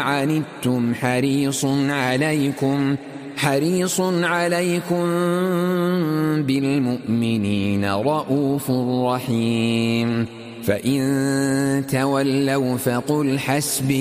عنتم حريص عليكم بالمؤمنين رؤوف رحيم. فإن تولوا فقل حسبي